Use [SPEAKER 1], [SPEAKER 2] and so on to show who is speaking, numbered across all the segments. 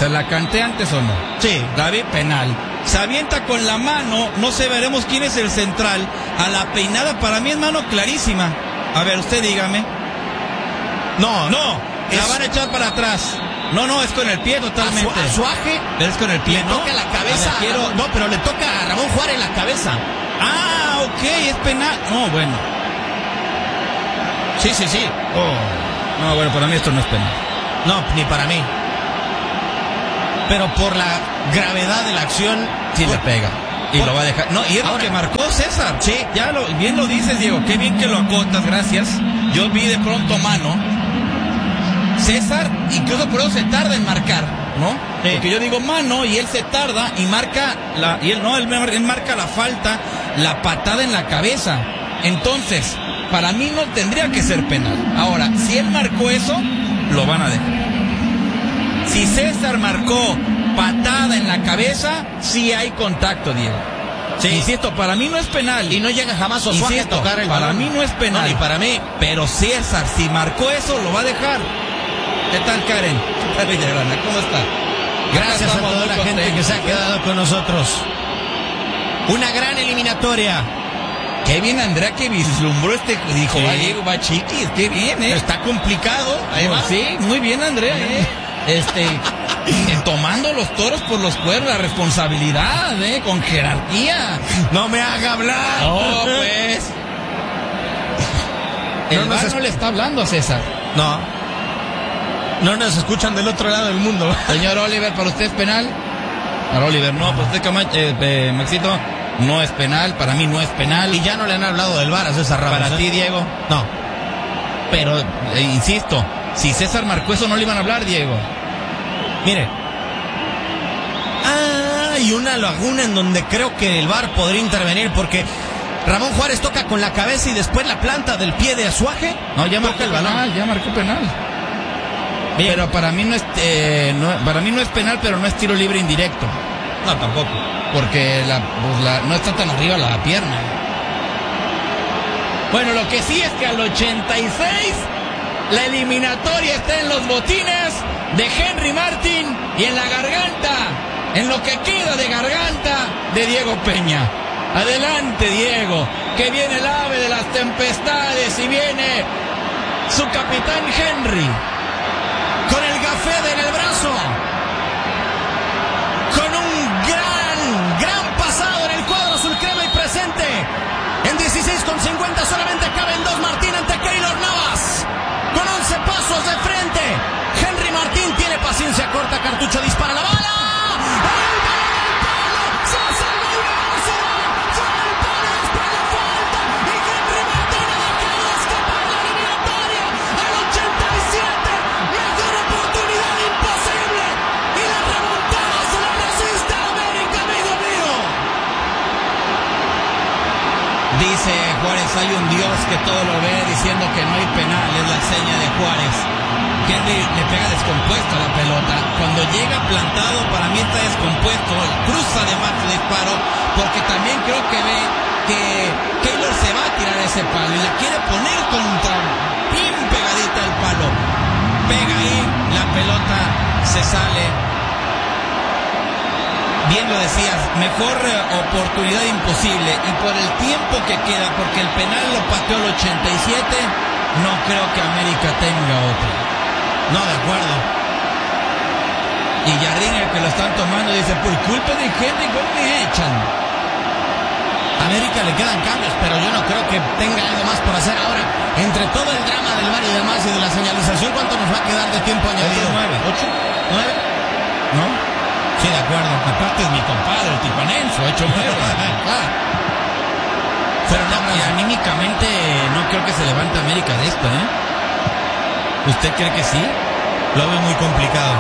[SPEAKER 1] ¿Se la canté antes o no?
[SPEAKER 2] Sí.
[SPEAKER 1] La vi penal. Se avienta con la mano, no sé, veremos quién es el central. A la peinada, para mí es mano clarísima. A ver, usted dígame. No, la van a echar para atrás. No, es con el pie totalmente.
[SPEAKER 2] Azuaje
[SPEAKER 1] es con el pie,
[SPEAKER 2] le toca la cabeza. No, pero le toca a Ramón Juárez la cabeza.
[SPEAKER 1] Ah, ok, es penal. No, bueno.
[SPEAKER 2] Sí.
[SPEAKER 1] Oh. No, bueno, para mí esto no es penal.
[SPEAKER 2] No, ni para mí. Pero por la gravedad de la acción,
[SPEAKER 1] sí le pega. Y lo va a dejar. No, y es lo que marcó César.
[SPEAKER 2] Sí.
[SPEAKER 1] Ya bien lo dices, Diego. Qué bien que lo acotas, gracias. Yo vi de pronto mano. César, incluso por eso se tarda en marcar, ¿no? Sí. Porque yo digo mano y él se tarda y marca él marca la falta, la patada en la cabeza. Entonces, para mí no tendría que ser penal. Ahora, si él marcó eso, lo van a dejar. Si César marcó patada en la cabeza, sí hay contacto, Diego. Sí. Insisto, para mí no es penal.
[SPEAKER 2] Y no llega jamás Osuaje a tocar el balón.
[SPEAKER 1] Para mí no es penal.
[SPEAKER 2] No, ni para mí.
[SPEAKER 1] Pero César, si marcó eso, lo va a dejar. ¿Qué tal, Karen? ¿Cómo está?
[SPEAKER 2] Gracias a toda la gente que se ha quedado con nosotros. Una gran eliminatoria.
[SPEAKER 1] Qué bien, Andrea, que vislumbró dijo,
[SPEAKER 2] sí.
[SPEAKER 1] Va Diego, va Chiquis, qué bien,
[SPEAKER 2] Está complicado.
[SPEAKER 1] Ahí va. Sí, muy bien, Andrea, tomando los toros por los cuernos, la responsabilidad, con jerarquía.
[SPEAKER 2] No me haga hablar.
[SPEAKER 1] No, pues. El VAR no le está hablando a César.
[SPEAKER 2] No nos escuchan del otro lado del mundo.
[SPEAKER 1] Señor Oliver, ¿para usted es penal? Para Oliver, no. Para usted, Maxito, no es penal. Para mí no es penal.
[SPEAKER 2] Y ya no le han hablado del VAR a César Ramos.
[SPEAKER 1] Para ti, Diego.
[SPEAKER 2] No.
[SPEAKER 1] Pero, insisto, si César marcó eso, no le iban a hablar, Diego.
[SPEAKER 2] Mire. Hay una laguna en donde creo que el VAR podría intervenir porque Ramón Juárez toca con la cabeza y después la planta del pie de Azuaje.
[SPEAKER 1] No, ya marcó el balón. Ya marcó penal. Bien. Pero para mí no es penal, pero no es tiro libre indirecto.
[SPEAKER 2] No, tampoco.
[SPEAKER 1] Porque no está tan arriba la pierna. Bueno, lo que sí es que al 86 la eliminatoria está en los botines de Henry Martín y en la garganta, en lo que queda de garganta de Diego Peña. Adelante, Diego, que viene el ave de las tempestades y viene su capitán Henry.
[SPEAKER 2] Con el gafete en el brazo. Con un gran pasado en el cuadro azul crema y presente. En 16,50 solamente caben dos Martín ante Keylor Navas. Con 11 pasos de frente. Henry Martín tiene paciencia corta. Cartucho dispara la bala.
[SPEAKER 1] Dice Juárez, hay un Dios que todo lo ve, diciendo que no hay penal, es la seña de Juárez. Henry le pega descompuesto a la pelota. Cuando llega plantado, para mí está descompuesto. Cruza además su disparo, porque también creo que ve que Keylor se va a tirar ese palo y la quiere poner contra, bien pegadita al palo. Pega ahí, la pelota se sale. Bien lo decías, mejor oportunidad imposible. Y por el tiempo que queda, porque el penal lo pateó el 87, no creo que América tenga otro.
[SPEAKER 2] No, de acuerdo.
[SPEAKER 1] Y Jardín, el que lo están tomando, dice, por culpa de Henry, ¿cómo me echan?
[SPEAKER 2] América le quedan cambios, pero yo no creo que tenga algo más por hacer ahora. Entre todo el drama del VAR y demás y de la señalización, ¿cuánto nos va a quedar de tiempo añadido?
[SPEAKER 1] 8, 9, ¿no?
[SPEAKER 2] Sí, de acuerdo.
[SPEAKER 1] Aparte es mi compadre, el tijuanense, 8-9.
[SPEAKER 2] Claro.
[SPEAKER 1] Pero no, y anímicamente no creo que se levante América de esto, ¿eh? ¿Usted cree que sí?
[SPEAKER 2] Lo veo muy complicado.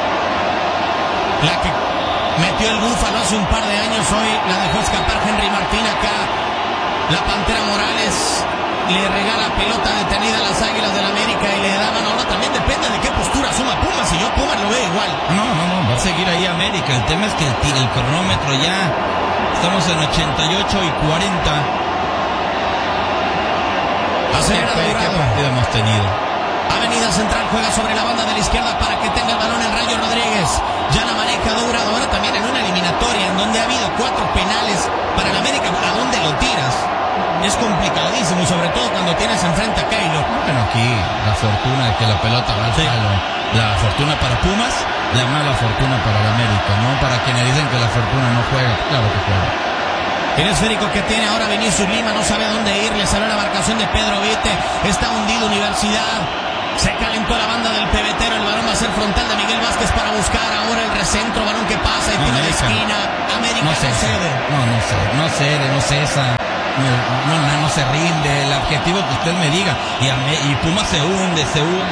[SPEAKER 2] La que metió el Búfalo hace un par de años, hoy la dejó escapar Henry Martín acá. La Pantera Morales le regala pelota detenida a las Águilas del América y le daban. Ahora también depende de qué postura asuma Pumas. Si yo Pumas lo veo igual.
[SPEAKER 1] No, va a seguir ahí América. El tema es que el cronómetro ya estamos en 88 y 40. ¿Qué partido hemos tenido?
[SPEAKER 2] Avenida Central juega sobre la banda de la izquierda para que tenga el balón el Rayo Rodríguez. ya la maneja Dourado. Ahora también en una eliminatoria en donde ha habido 4 penales para el América, ¿a dónde lo tiras? Es complicadísimo, sobre todo cuando tienes enfrente a Keylor.
[SPEAKER 1] Bueno, aquí la fortuna de que la pelota va al palo. La fortuna para Pumas, la mala fortuna para el América, ¿no? Para quienes dicen que la fortuna no juega, claro que juega.
[SPEAKER 2] El esférico que tiene ahora Vinicius Lima, no sabe a dónde ir, le salió la marcación de Pedro Vite, está hundido Universidad, se calentó la banda del pebetero, el balón va a ser frontal de Miguel Vázquez para buscar ahora el recentro, balón que pasa y tira de esquina, América no cede.
[SPEAKER 1] No cesa, no se rinde, el objetivo que usted me diga, y Pumas se hunde,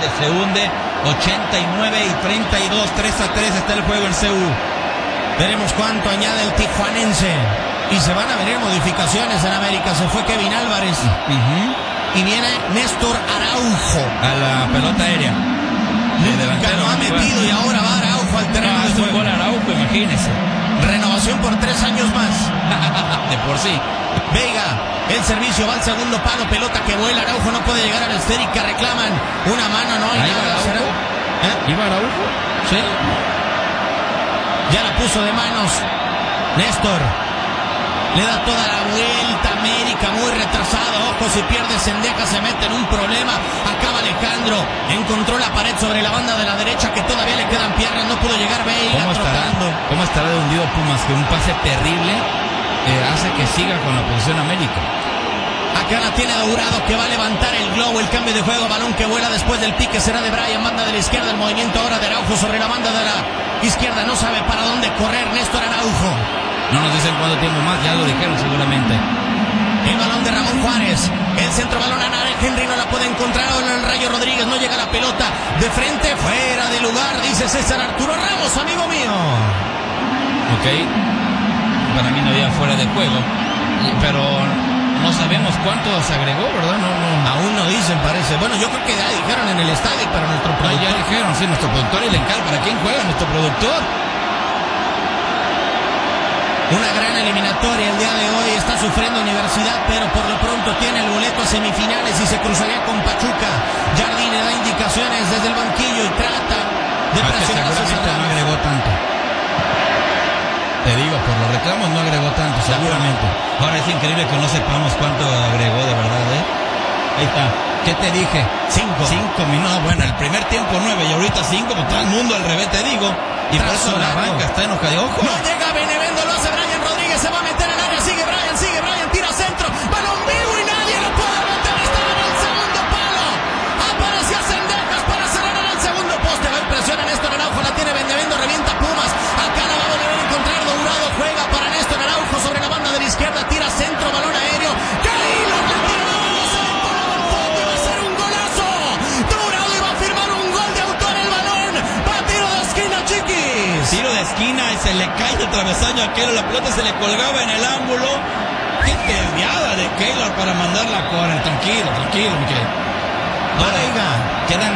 [SPEAKER 1] 89 y 32, 3-3 está el juego en CU.
[SPEAKER 2] Veremos cuánto añade el tijuanense. Y se van a venir modificaciones en América. Se fue Kevin Álvarez. Y viene Néstor Araujo.
[SPEAKER 1] A la pelota aérea.
[SPEAKER 2] Nunca lo ha metido y ahora va Araujo al terreno de juego.
[SPEAKER 1] Gol Araujo, imagínese.
[SPEAKER 2] Renovación por 3 años más.
[SPEAKER 1] De por sí.
[SPEAKER 2] Vega, el servicio va al segundo palo. Pelota que vuela. Araujo no puede llegar a la esférica. Reclaman una mano. No hay nada.
[SPEAKER 1] ¿Iba Araujo? Sí.
[SPEAKER 2] Ya la puso de manos Néstor. Le da toda la vuelta América, muy retrasado. Ojo, si pierde Sendeja se mete en un problema. Acaba Alejandro, encontró la pared sobre la banda de la derecha, que todavía le quedan piernas, no pudo llegar Veiga.
[SPEAKER 1] ¿Cómo estará de hundido Pumas? Que un pase terrible hace que siga con la posición América.
[SPEAKER 2] Acá la tiene Dourado, que va a levantar el globo, el cambio de juego, balón que vuela después del pique, será de Brian, banda de la izquierda, el movimiento ahora de Araujo sobre la banda de la izquierda, no sabe para dónde correr Néstor Araujo.
[SPEAKER 1] No nos dicen cuánto tiempo más, ya lo dijeron seguramente.
[SPEAKER 2] El balón de Ramón Juárez, el centro balón a Nare, Henry no la puede encontrar, el Rayo Rodríguez, no llega la pelota, de frente, fuera de lugar, dice César Arturo Ramos, amigo mío.
[SPEAKER 1] Ok, para mí no había fuera de juego, pero no sabemos cuánto se agregó, ¿verdad? No.
[SPEAKER 2] Aún no dicen, parece. Bueno, yo creo que ya dijeron en el estadio, pero nuestro productor...
[SPEAKER 1] Ya dijeron, sí, nuestro productor y le encarga. ¿Para quién juega nuestro productor?
[SPEAKER 2] Una gran eliminatoria el día de hoy, está sufriendo Universidad, pero por lo pronto tiene el boleto a semifinales y se cruzaría con Pachuca. Jardine da indicaciones desde el banquillo y trata de presionar a César Ramos.
[SPEAKER 1] No agregó tanto. Te digo, por los reclamos no agregó tanto, seguramente. Ahora es increíble que no sepamos cuánto agregó de verdad, ¿eh? Ahí está. ¿Qué te dije? 5 minutos. Bueno, el primer tiempo 9 y ahorita 5, pues todo el mundo al revés, te digo. Y por eso la banca está enojada. ¡Ojo!
[SPEAKER 2] No llega Benevendo, lo hace Brian Rodríguez, se va a meter en el área, sigue Brian, tira centro, balón vivo y nadie lo puede meter, está en el segundo palo. Aparecía Sendejas para cerrar en el segundo poste, va a impresionar Néstor Araujo, la tiene Benevendo, revienta Pumas, acá la va a volver a encontrar Dourado, juega para Néstor Araujo sobre la banda de la izquierda, tira centro, balón aéreo, Keylor la tira, se le pone al fondo y va a ser un golazo. Dourado iba a firmar un gol de autor el balón, va a tiro de esquina, Chiquis.
[SPEAKER 1] Tiro de esquina y se le cae el travesaño a Keylor, la pelota se le colgaba en el ángulo. Qué desviada de Keylor para mandarla a córner. Tranquilo, Miquel.
[SPEAKER 2] Ahora
[SPEAKER 1] quedan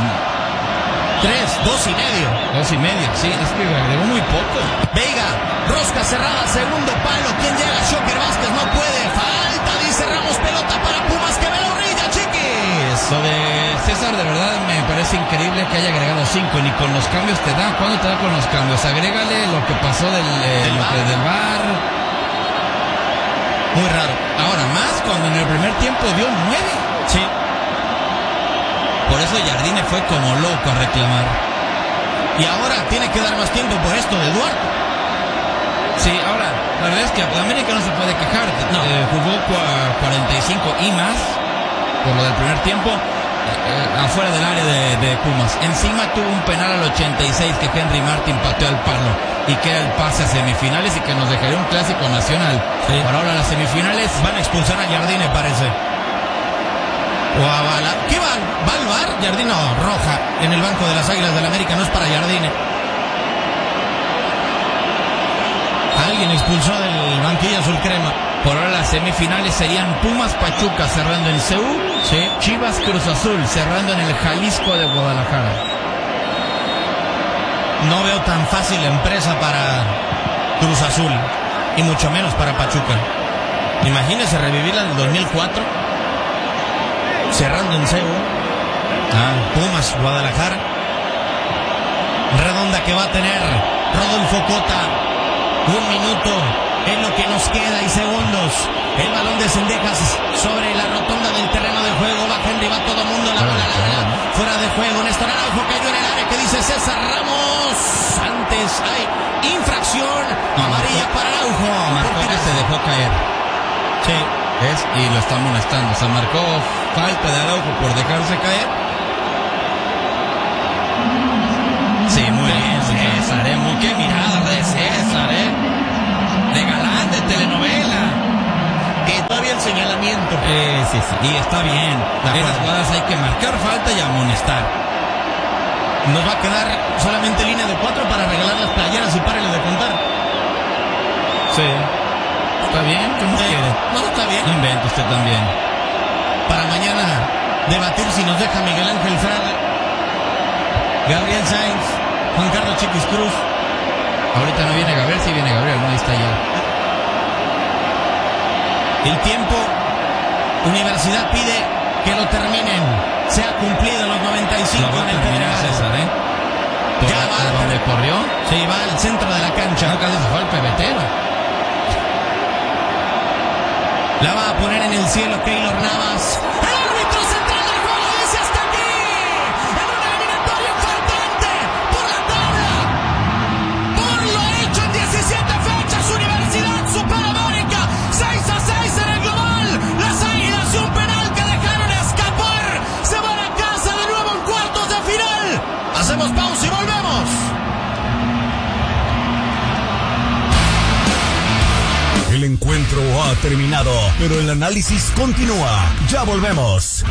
[SPEAKER 2] 2 y medio.
[SPEAKER 1] 2 y medio, sí, es que agregó muy poco.
[SPEAKER 2] Veiga, rosca cerrada, segundo palo. ¿Quién llega? Shocker Vázquez no puede. Falta, dice Ramos, pelota para Pumas que ve la orilla, Chiquis.
[SPEAKER 1] Lo de César, de verdad, me parece increíble que haya agregado 5. Ni con los cambios te da. ¿Cuándo te da con los cambios? Agrégale lo que pasó del VAR.
[SPEAKER 2] Muy raro.
[SPEAKER 1] Ahora más cuando en el primer tiempo dio 9.
[SPEAKER 2] Sí.
[SPEAKER 1] Por eso Jardine fue como loco a reclamar.
[SPEAKER 2] Y ahora tiene que dar más tiempo por esto de Duarte.
[SPEAKER 1] Sí, ahora, la verdad es que América no se puede quejar. No. Jugó 45 y más por lo del primer tiempo afuera del área de Pumas. Encima tuvo un penal al 86 que Henry Martin pateó al palo y que era el pase a semifinales y que nos dejaría un clásico nacional. Sí. Por ahora las semifinales
[SPEAKER 2] van a expulsar a Jardine, parece. O a Bala. ¿Qué va? ¿Va al VAR? Jardine, no, roja en el banco de las Águilas del América, no es para Jardine. Alguien expulsó del banquillo azul crema.
[SPEAKER 1] Por ahora las semifinales serían Pumas Pachuca cerrando en CU, sí. Chivas Cruz Azul cerrando en el Jalisco de Guadalajara.
[SPEAKER 2] No veo tan fácil la empresa para Cruz Azul y mucho menos para Pachuca. Imagínese revivirla del 2004 cerrando en CU. Pumas Guadalajara. Redonda que va a tener Rodolfo Cota. 1 minuto es lo que nos queda y segundos. El balón de Cendejas sobre la rotonda del terreno de juego. Va Henry, va todo el mundo. La bola larga, fuera de juego. Néstor Araujo cayó en el área. Que dice César Ramos. Antes hay infracción amarilla para Araujo.
[SPEAKER 1] Marcó que se dejó caer.
[SPEAKER 2] Sí.
[SPEAKER 1] Y lo está amonestando. O sea, marcó falta de Araujo por dejarse caer. Sí, muy bien, César, qué mirada de César, de galán, de telenovela.
[SPEAKER 2] Que todavía el señalamiento.
[SPEAKER 1] Sí, y está bien. Esas jugadas hay que marcar falta y amonestar.
[SPEAKER 2] Nos va a quedar solamente línea de 4 para regalar las playeras y párenle de contar.
[SPEAKER 1] Sí. ¿Está bien? ¿Cómo quiere?
[SPEAKER 2] No, está bien.
[SPEAKER 1] Inventa usted también.
[SPEAKER 2] Para mañana debatir si nos deja Miguel Ángel Fraga, Gabriel Sainz, Juan Carlos Chiquis Cruz.
[SPEAKER 1] Ahorita no viene Gabriel, sí viene Gabriel, no, ahí está ya.
[SPEAKER 2] El tiempo, Universidad pide que lo terminen. Se ha cumplido los 95
[SPEAKER 1] lo va
[SPEAKER 2] en
[SPEAKER 1] a
[SPEAKER 2] el
[SPEAKER 1] terminar César,
[SPEAKER 2] Ya va
[SPEAKER 1] a donde corrió.
[SPEAKER 2] Se va al centro de la cancha.
[SPEAKER 1] No, casi se fue al pebetero.
[SPEAKER 2] La va a poner en el cielo Keylor Navas. El árbitro central del juego dice hasta aquí. En una eliminatoria importante por la tabla. Por lo hecho en 17 fechas, Universidad supera a América 6-6 en el global. Las Águilas y un penal que dejaron escapar. Se van a casa de nuevo en cuartos de final. Hacemos pausa y volvemos.
[SPEAKER 3] El encuentro ha terminado, pero el análisis continúa. Ya volvemos.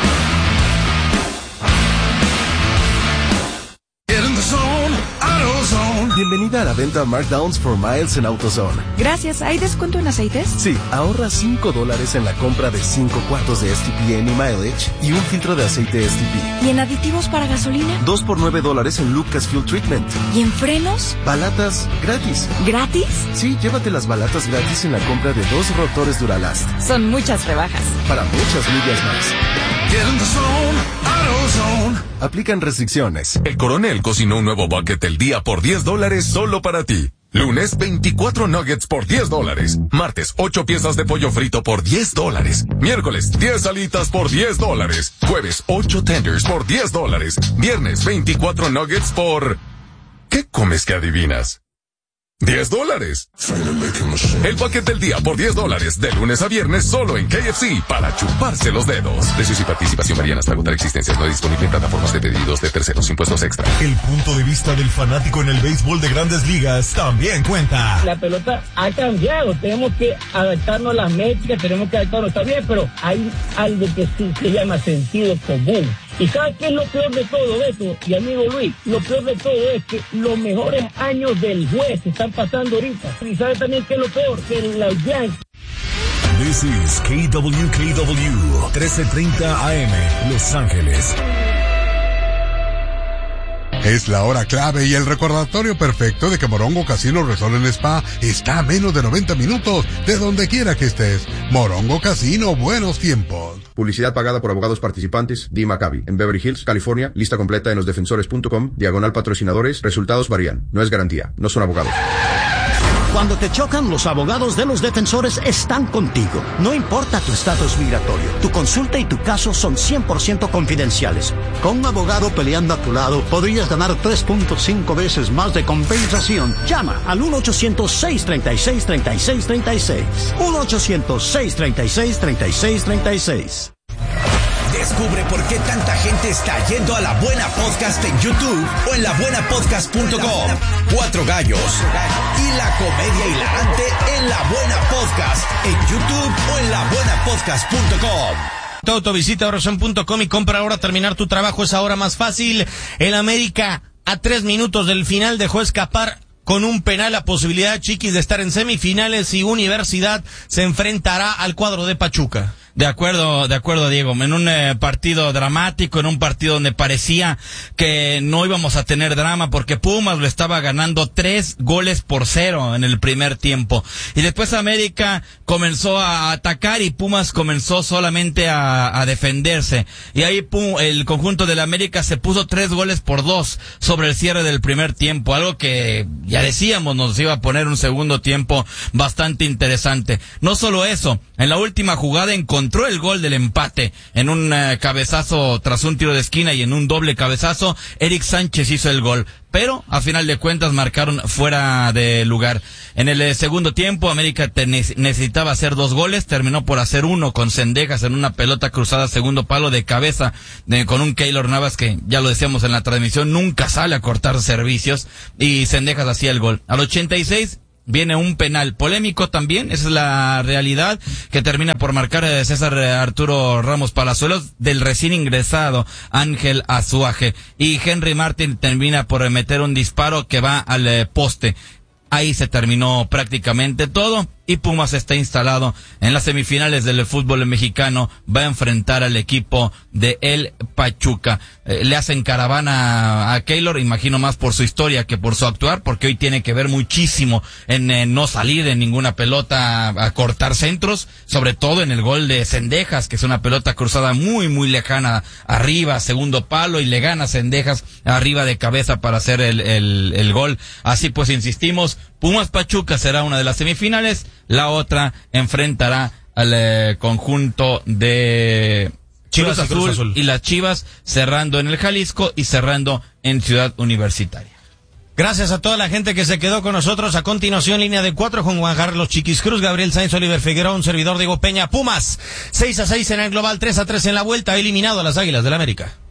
[SPEAKER 4] Bienvenida a la venta Markdowns for Miles en AutoZone.
[SPEAKER 5] Gracias. ¿Hay descuento en aceites?
[SPEAKER 4] Sí, ahorra $5 en la compra de 5 cuartos de STP Any Mileage y un filtro de aceite STP.
[SPEAKER 5] ¿Y en aditivos para gasolina?
[SPEAKER 4] 2 por $9 en Lucas Fuel Treatment.
[SPEAKER 5] ¿Y en frenos?
[SPEAKER 4] Balatas gratis.
[SPEAKER 5] ¿Gratis?
[SPEAKER 4] Sí, llévate las balatas gratis en la compra de 2 rotores Duralast.
[SPEAKER 5] Son muchas rebajas.
[SPEAKER 4] Para muchas millas más. Aplican restricciones.
[SPEAKER 6] El Coronel cocinó un nuevo bucket del día por $10 solo para ti. Lunes, 24 nuggets por $10. Martes, 8 piezas de pollo frito por $10. Miércoles, 10 alitas por $10. Jueves, 8 tenders por $10. Viernes, 24 nuggets por... ¿Qué comes que adivinas? $10. El bucket del día por $10, de lunes a viernes solo en KFC, para chuparse los dedos. Precios y participación varían hasta agotar existencias. No disponible en plataformas de pedidos de terceros, impuestos extra.
[SPEAKER 3] El punto de vista del fanático en el béisbol de Grandes Ligas también cuenta.
[SPEAKER 7] La pelota ha cambiado, tenemos que adaptarnos a las métricas, tenemos que adaptarnos, está bien, pero hay algo que sí se llama sentido común. ¿Y sabes qué es lo peor de todo esto? Y amigo Luis, lo peor de todo es que los mejores años del juez están pasando ahorita. ¿Y sabes también qué es lo peor? Que los Yankees...
[SPEAKER 3] This is KWKW 1330 AM, Los Ángeles.
[SPEAKER 8] Es la hora clave y el recordatorio perfecto de que Morongo Casino Resort en Spa está a menos de 90 minutos de donde quiera que estés. Morongo Casino, buenos tiempos.
[SPEAKER 9] Publicidad pagada por abogados participantes, D. Maccabi, en Beverly Hills, California. Lista completa en losdefensores.com, /patrocinadores. Resultados varían. No es garantía. No son abogados.
[SPEAKER 10] Cuando te chocan, los abogados de Los Defensores están contigo. No importa tu estatus migratorio, tu consulta y tu caso son 100% confidenciales. Con un abogado peleando a tu lado, podrías ganar 3.5 veces más de compensación. Llama al 1-800-636-3636. 1-800-636-3636.
[SPEAKER 11] Descubre por qué tanta gente está yendo a La Buena Podcast en YouTube o en labuenapodcast.com. 4 gallos y la comedia hilarante en La Buena Podcast en YouTube o en labuenapodcast.com.
[SPEAKER 2] Toto, visita Orson.com y compra ahora. Terminar tu trabajo es ahora más fácil. El América, a 3 minutos del final, dejó escapar con un penal la posibilidad, Chiquis, de estar en semifinales, y Universidad se enfrentará al cuadro de Pachuca.
[SPEAKER 1] De acuerdo, Diego. En un partido dramático, en un partido donde parecía que no íbamos a tener drama porque Pumas lo estaba ganando 3-0 en el primer tiempo. Y después América comenzó a atacar y Pumas comenzó solamente a defenderse. Y ahí el conjunto de la América se puso 3-2 sobre el cierre del primer tiempo. Algo que ya decíamos nos iba a poner un segundo tiempo bastante interesante. No solo eso, en la última jugada encontró el gol del empate en un cabezazo tras un tiro de esquina y en un doble cabezazo Eric Sánchez hizo el gol, pero a final de cuentas marcaron fuera de lugar. En el segundo tiempo América necesitaba hacer 2 goles, terminó por hacer 1 con Cendejas en una pelota cruzada segundo palo de cabeza con un Keylor Navas que ya lo decíamos en la transmisión, nunca sale a cortar servicios y Cendejas hacía el gol. Al 86 viene un penal polémico también, esa es la realidad, que termina por marcar César Arturo Ramos Palazuelos del recién ingresado Ángel Azuaje. Y Henry Martin termina por meter un disparo que va al poste. Ahí se terminó prácticamente todo y Pumas está instalado en las semifinales del fútbol mexicano, va a enfrentar al equipo de el Pachuca. Le hacen caravana a Keylor, imagino más por su historia que por su actuar, porque hoy tiene que ver muchísimo en no salir en ninguna pelota a cortar centros, sobre todo en el gol de Cendejas, que es una pelota cruzada muy muy lejana arriba, segundo palo, y le gana Cendejas arriba de cabeza para hacer el gol. Así pues insistimos, Pumas Pachuca será una de las semifinales, la otra enfrentará al conjunto de Chivas Azul y las Chivas, cerrando en el Jalisco y cerrando en Ciudad Universitaria.
[SPEAKER 2] Gracias a toda la gente que se quedó con nosotros. A continuación, línea de 4 con Juan Carlos Chiquis Cruz, Gabriel Sainz, Oliver Figueroa, un servidor Diego Peña. Pumas 6-6 en el global, 3-3 en la vuelta, eliminado a las Águilas del América.